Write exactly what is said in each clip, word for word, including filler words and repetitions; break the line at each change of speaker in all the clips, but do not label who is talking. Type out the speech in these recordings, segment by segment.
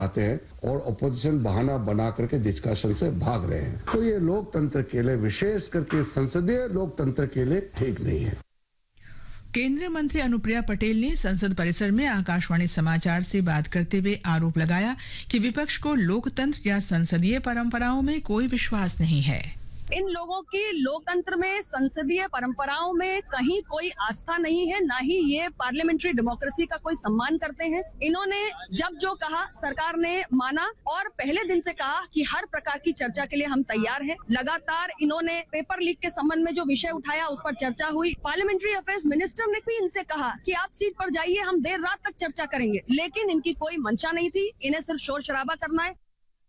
आते हैं और अपोजिशन बहाना बना करके डिस्कशन से भाग रहे हैं। तो ये लोकतंत्र के लिए, विशेष करके संसदीय लोकतंत्र के लिए ठीक नहीं है।
केंद्रीय मंत्री अनुप्रिया पटेल ने संसद परिसर में आकाशवाणी समाचार से बात करते हुए आरोप लगाया कि विपक्ष को लोकतंत्र या संसदीय परंपराओं में कोई विश्वास नहीं है।
इन लोगों की लोकतंत्र में, संसदीय परंपराओं में कहीं कोई आस्था नहीं है, ना ही ये पार्लियामेंट्री डेमोक्रेसी का कोई सम्मान करते हैं। इन्होंने जब जो कहा सरकार ने माना और पहले दिन से कहा कि हर प्रकार की चर्चा के लिए हम तैयार हैं। लगातार इन्होंने पेपर लीक के संबंध में जो विषय उठाया उस पर चर्चा हुई। पार्लियामेंट्री अफेयर्स मिनिस्टर ने भी इनसे कहा कि आप सीट पर जाइए, हम देर रात तक चर्चा करेंगे, लेकिन इनकी कोई मंशा नहीं थी। इन्हें सिर्फ शोर शराबा करना है।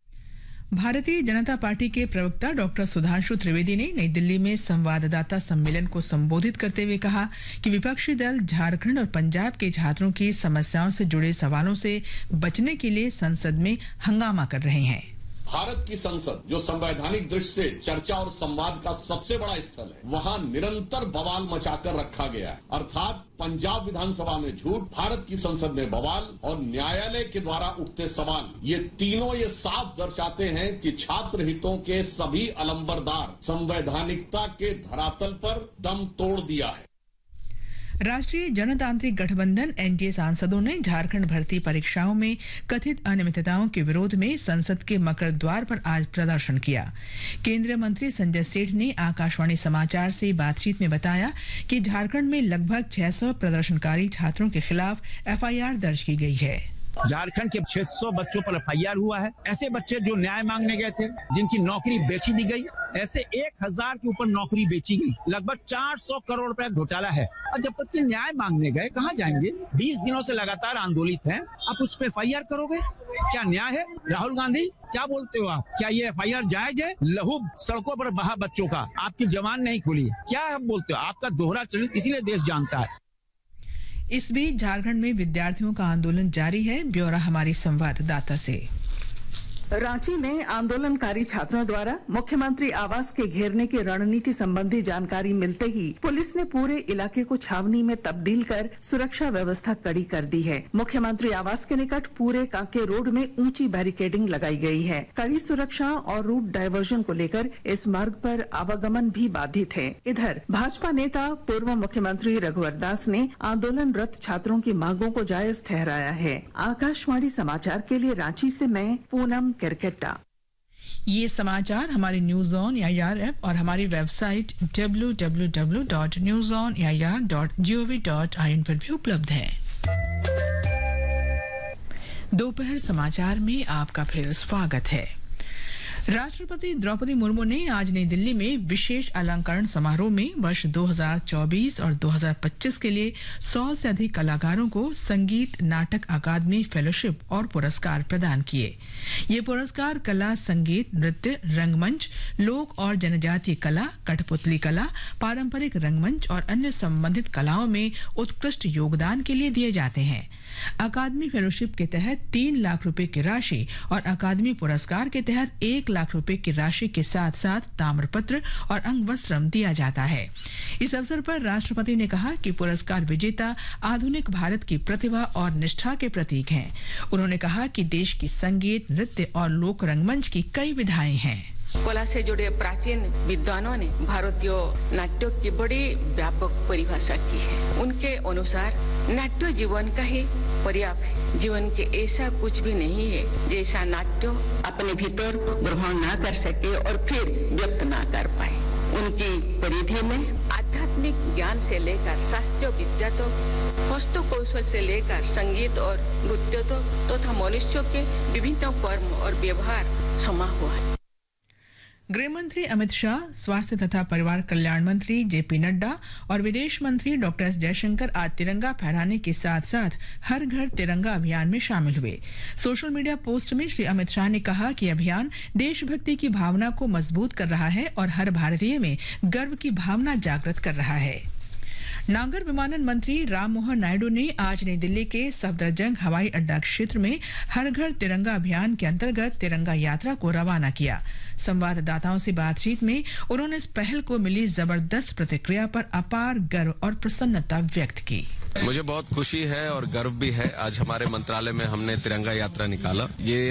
भारतीय जनता पार्टी के प्रवक्ता डॉक्टर सुधांशु त्रिवेदी ने नई दिल्ली में संवाददाता सम्मेलन को संबोधित करते हुए कहा कि विपक्षी दल झारखंड और पंजाब के छात्रों की समस्याओं से जुड़े सवालों से बचने के लिए संसद में हंगामा कर रहे हैं।
भारत की संसद जो संवैधानिक दृष्टि से चर्चा और संवाद का सबसे बड़ा स्थल है, वहां निरंतर बवाल मचाकर रखा गया है। अर्थात पंजाब विधानसभा में झूठ, भारत की संसद में बवाल और न्यायालय के द्वारा उठते सवाल, ये तीनों ये साफ दर्शाते हैं कि छात्र हितों के सभी अलंबरदार संवैधानिकता के धरातल पर दम तोड़ दिया है।
राष्ट्रीय जनतांत्रिक गठबंधन एनडीए सांसदों ने झारखंड भर्ती परीक्षाओं में कथित अनियमितताओं के विरोध में संसद के मकर द्वार पर आज प्रदर्शन किया। केंद्रीय मंत्री संजय सेठ ने आकाशवाणी समाचार से बातचीत में बताया कि झारखंड में लगभग छह सौ प्रदर्शनकारी छात्रों के खिलाफ एफआईआर दर्ज की गई है।
झारखंड के छह सौ बच्चों पर एफआईआर हुआ है। ऐसे बच्चे जो न्याय मांगने गए थे, जिनकी नौकरी बेची दी गई, ऐसे एक हजार के ऊपर नौकरी बेची गई, लगभग चार सौ करोड़ रुपए घोटाला है। और जब बच्चे न्याय मांगने गए, कहाँ जाएंगे? बीस दिनों से लगातार आंदोलित हैं, आप उस पर एफआईआर करोगे? क्या न्याय है? राहुल गांधी, क्या बोलते हो आप? क्या ये एफआईआर जायज है? लहू सड़कों पर बहा बच्चों का, आपकी जबान नहीं खुली, क्या आप बोलते हो? आपका दोहरा चरित्र इसीलिए देश जानता है।
इस बीच झारखंड में विद्यार्थियों का आंदोलन जारी है। ब्यौरा हमारी संवाददाता से।
रांची में आंदोलनकारी छात्रों द्वारा मुख्यमंत्री आवास के घेरने की रणनीति संबंधी जानकारी मिलते ही पुलिस ने पूरे इलाके को छावनी में तब्दील कर सुरक्षा व्यवस्था कड़ी कर दी है। मुख्यमंत्री आवास के निकट पूरे कांके रोड में ऊंची बैरिकेडिंग लगाई गई है। कड़ी सुरक्षा और रूट डायवर्जन को लेकर इस मार्ग पर आवागमन भी बाधित है। इधर भाजपा नेता पूर्व मुख्यमंत्री रघुवर दास ने आंदोलनरत छात्रों की मांगों को जायज ठहराया है। आकाशवाणी समाचार के लिए रांची से मैं पूनम करकट्टा।
ये समाचार हमारे न्यूज ऑन एआईआर ऐप और हमारी website W W W dot news on A I R dot G O V dot I N पर भी उपलब्ध है। दोपहर समाचार में आपका फिर स्वागत है। राष्ट्रपति द्रौपदी मुर्मू ने आज नई दिल्ली में विशेष अलंकरण समारोह में वर्ष दो हज़ार चौबीस और दो हज़ार पच्चीस के लिए सौ से अधिक कलाकारों को संगीत नाटक अकादमी फेलोशिप और पुरस्कार प्रदान किए। ये पुरस्कार कला, संगीत, नृत्य, रंगमंच, लोक और जनजातीय कला, कठपुतली कला, पारंपरिक रंगमंच और अन्य संबंधित कलाओं में उत्कृष्ट योगदान के लिए दिए जाते हैं। अकादमी फेलोशिप के तहत तीन लाख रुपए की राशि और अकादमी पुरस्कार के तहत एक लाख रुपए की राशि के साथ साथ ताम्रपत्र और अंगवस्त्रम दिया जाता है। इस अवसर पर राष्ट्रपति ने कहा कि पुरस्कार विजेता आधुनिक भारत की प्रतिभा और निष्ठा के प्रतीक हैं। उन्होंने कहा कि देश की संगीत, नृत्य और लोक रंगमंच की कई विधाएं हैं।
कला से जुड़े प्राचीन विद्वानों ने भारतीय नाट्य की बड़ी व्यापक परिभाषा की है। उनके अनुसार नाट्य जीवन का ही पर्याप्त है। जीवन के ऐसा कुछ भी नहीं है जैसा नाट्य अपने भीतर ग्रहण ना कर सके और फिर व्यक्त ना कर पाए। उनकी परिधि में आध्यात्मिक ज्ञान से लेकर शास्त्रीय विद्या तो हस्त कौशल से लेकर संगीत और नृत्य तो तथा मनुष्य के विभिन्न कर्म और व्यवहार समा हुआ है।
गृह मंत्री अमित शाह, स्वास्थ्य तथा परिवार कल्याण मंत्री जेपी नड्डा और विदेश मंत्री डॉक्टर एस जयशंकर आज तिरंगा फहराने के साथ साथ हर घर तिरंगा अभियान में शामिल हुए। सोशल मीडिया पोस्ट में श्री अमित शाह ने कहा कि अभियान देशभक्ति की भावना को मजबूत कर रहा है और हर भारतीय में गर्व की भावना जागृत कर रहा है। नागर विमानन मंत्री राममोहन नायडू ने आज नई दिल्ली के सफदरजंग हवाई अड्डा क्षेत्र में हर घर तिरंगा अभियान के अंतर्गत तिरंगा यात्रा को रवाना किया। संवाददाताओं से बातचीत में उन्होंने इस पहल को मिली जबरदस्त प्रतिक्रिया पर अपार गर्व और प्रसन्नता व्यक्त की।
मुझे बहुत खुशी है और गर्व भी है। आज हमारे मंत्रालय में हमने तिरंगा यात्रा निकाला। ये